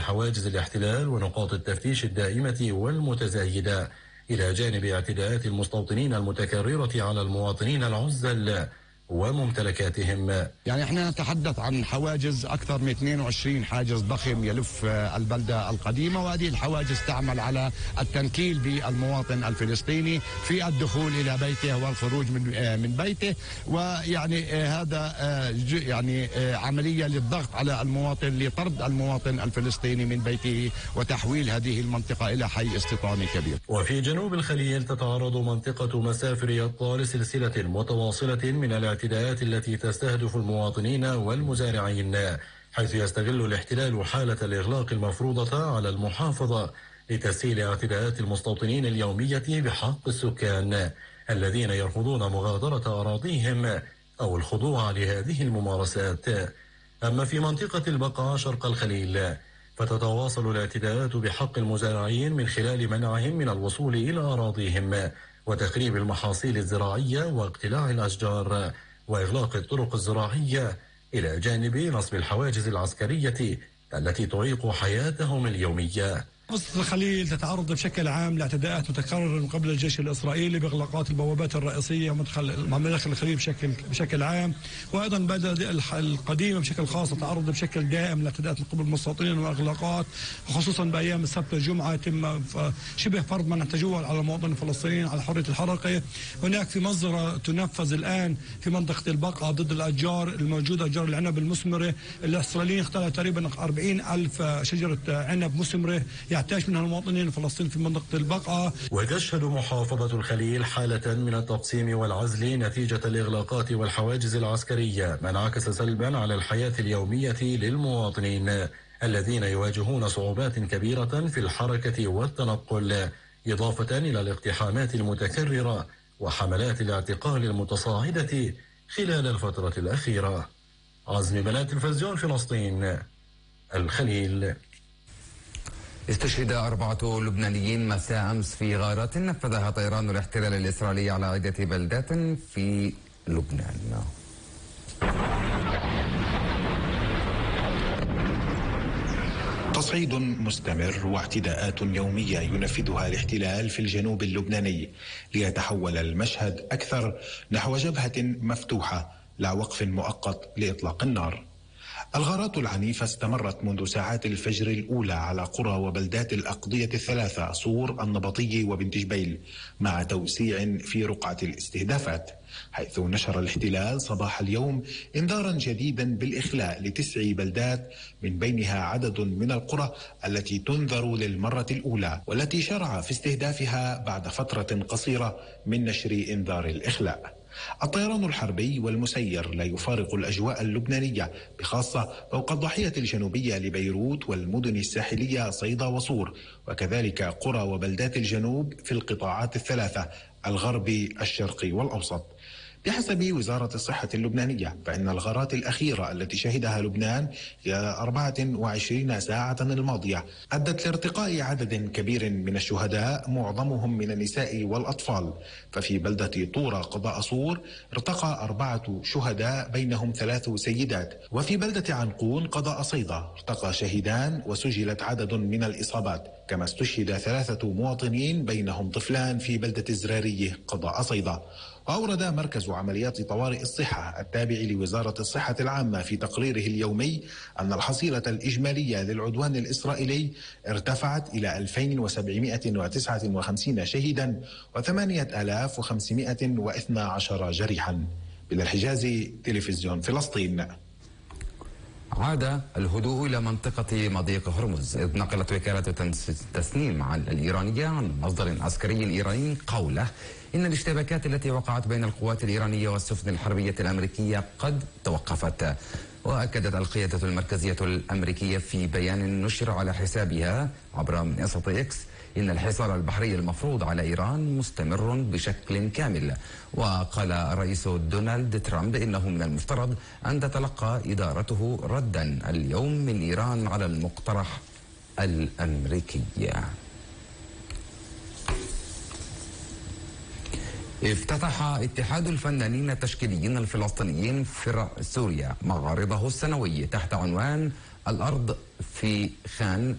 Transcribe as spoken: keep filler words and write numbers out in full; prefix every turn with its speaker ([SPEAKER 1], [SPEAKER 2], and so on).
[SPEAKER 1] حواجز الاحتلال ونقاط التفتيش الدائمة والمتزايدة، إلى جانب اعتداءات المستوطنين المتكررة على المواطنين العزل وممتلكاتهم.
[SPEAKER 2] يعني احنا نتحدث عن حواجز اكثر من اثنين وعشرين حاجز ضخم يلف البلده القديمه، وهذه الحواجز تعمل على التنكيل بالمواطن الفلسطيني في الدخول الى بيته والخروج من من بيته، ويعني هذا يعني عمليه للضغط على المواطن لطرد المواطن الفلسطيني من بيته وتحويل هذه المنطقه الى حي استيطاني كبير.
[SPEAKER 1] وفي جنوب الخليل تتعرض منطقه مسافر يطال لسلسله متواصله من الاعتداءات التي تستهدف المواطنين والمزارعين، حيث يستغل الاحتلال حالة الإغلاق المفروضة على المحافظة لتسهيل اعتداءات المستوطنين اليومية بحق السكان الذين يرفضون مغادرة أراضيهم أو الخضوع لهذه الممارسات. أما في منطقة البقعة شرق الخليل فتتواصل الاعتداءات بحق المزارعين من خلال منعهم من الوصول إلى أراضيهم وتخريب المحاصيل الزراعية واقتلاع الأشجار وإغلاق الطرق الزراعية، إلى جانب نصب الحواجز العسكرية التي تعيق حياتهم اليومية.
[SPEAKER 3] قصة الخليل تتعرض بشكل عام لاعتداءات متكررة من قبل الجيش الإسرائيلي بإغلاقات البوابات الرئيسية ومدخل مداخل الخليل بشكل بشكل عام، وأيضا البلدة القديمة بشكل خاص تتعرض بشكل دائم لاعتداءات من قبل المستوطنين وإغلاقات، وخصوصا بأيام السبت والجمعة يتم شبه فرض منع تجول على المواطنين الفلسطينيين على حرية الحركة. هناك في مصدر تنفذ الآن في منطقة البقعة ضد الأشجار الموجودة، أشجار العنب المثمرة. الإسرائيليين اختلوا تقريبا أربعين ألف شجرة عنب مثمرة يحتاج منها المواطنين الفلسطينيين في منطقة البقعة.
[SPEAKER 1] وتشهد محافظة الخليل حالة من التقسيم والعزل نتيجة الإغلاقات والحواجز العسكرية، ما انعكس سلبا على الحياة اليومية للمواطنين الذين يواجهون صعوبات كبيرة في الحركة والتنقل، إضافة إلى الاقتحامات المتكررة وحملات الاعتقال المتصاعدة خلال الفترة الأخيرة. عزمي بنات تلفزيون فلسطين، الخليل.
[SPEAKER 4] استشهد أربعة لبنانيين مساء أمس في غارات نفذها طيران الاحتلال الإسرائيلي على عدة بلدات في لبنان.
[SPEAKER 5] تصعيد مستمر واعتداءات يومية ينفذها الاحتلال في الجنوب اللبناني ليتحول المشهد أكثر نحو جبهة مفتوحة لا وقف مؤقت لإطلاق النار. الغارات العنيفة استمرت منذ ساعات الفجر الأولى على قرى وبلدات الأقضية الثلاثة صور، النبطية وبنت جبيل، مع توسيع في رقعة الاستهدافات، حيث نشر الاحتلال صباح اليوم انذارا جديدا بالإخلاء لتسع بلدات من بينها عدد من القرى التي تنذر للمرة الأولى، والتي شرع في استهدافها بعد فترة قصيرة من نشر انذار الإخلاء. الطيران الحربي والمسير لا يفارق الأجواء اللبنانية، بخاصة فوق الضاحية الجنوبية لبيروت والمدن الساحلية صيدا وصور، وكذلك قرى وبلدات الجنوب في القطاعات الثلاثة الغربي الشرقي والأوسط. بحسب وزارة الصحة اللبنانية فإن الغارات الأخيرة التي شهدها لبنان في أربعة وعشرين ساعة الماضية أدت لارتقاء عدد كبير من الشهداء معظمهم من النساء والأطفال. ففي بلدة طورة قضاء صور ارتقى أربعة شهداء بينهم ثلاث سيدات، وفي بلدة عنقون قضاء صيدا ارتقى شهيدان وسجلت عدد من الإصابات، كما استشهد ثلاثة مواطنين بينهم طفلان في بلدة الزرارية قضاء صيدا. وأورد مركز عمليات طوارئ الصحة التابع لوزارة الصحة العامة في تقريره اليومي أن الحصيلة الإجمالية للعدوان الإسرائيلي ارتفعت إلى ألفين وسبعمائة وتسعة وخمسين شهيدا وثمانية آلاف وخمسمائة واثني عشر جريحا. بلا الحجازي، تلفزيون فلسطين.
[SPEAKER 4] عاد الهدوء إلى منطقة مضيق هرمز، إذ نقلت وكالة تسنيم الإيرانية عن مصدر عسكري إيراني قوله إن الاشتباكات التي وقعت بين القوات الإيرانية والسفن الحربية الأمريكية قد توقفت. وأكدت القيادة المركزية الأمريكية في بيان نشر على حسابها عبر منصة إكس إن الحصار البحري المفروض على إيران مستمر بشكل كامل. وقال الرئيس دونالد ترامب إنه من المفترض أن تتلقى إدارته ردا اليوم من إيران على المقترح الأمريكي. افتتح اتحاد الفنانين التشكيليين الفلسطينيين في سوريا معرضه السنوي تحت عنوان الأرض في خان